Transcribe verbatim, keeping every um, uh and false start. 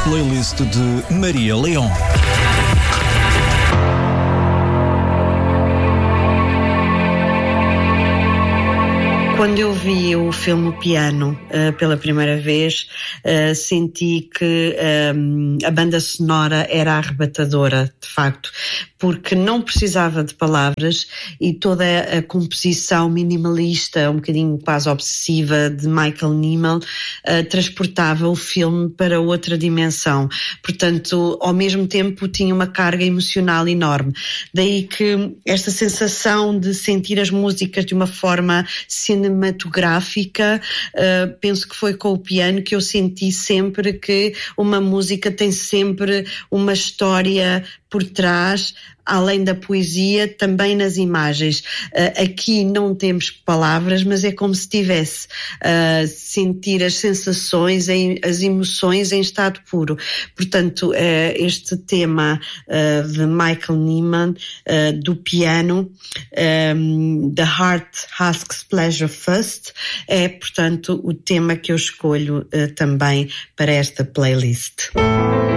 playlist de Maria Leão. Quando eu vi o filme Piano uh, pela primeira vez, uh, senti que um, a banda sonora era arrebatadora, de facto, porque não precisava de palavras e toda a, a composição minimalista, um bocadinho quase obsessiva de Michael Nyman, uh, transportava o filme para outra dimensão. Portanto, ao mesmo tempo tinha uma carga emocional enorme. Daí que esta sensação de sentir as músicas de uma forma cinematográfica, cinematográfica, uh, penso que foi com o piano que eu senti sempre que uma música tem sempre uma história por trás, além da poesia, também nas imagens. Uh, aqui não temos palavras, mas é como se tivesse uh, sentir as sensações, as emoções em estado puro. Portanto, uh, este tema uh, de Michael Nyman, uh, do piano, um, The Heart Asks Pleasure First, é, portanto, o tema que eu escolho uh, também para esta playlist.